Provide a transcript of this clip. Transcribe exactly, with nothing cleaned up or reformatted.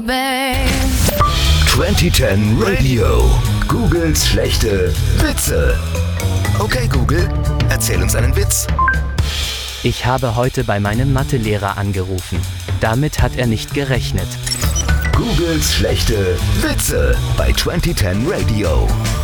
zwanzig zehn Radio. Googles schlechte Witze. Okay, Google, erzähl uns einen Witz. Ich habe heute bei meinem Mathelehrer angerufen. Damit hat er nicht gerechnet. Googles schlechte Witze bei zwanzig zehn Radio.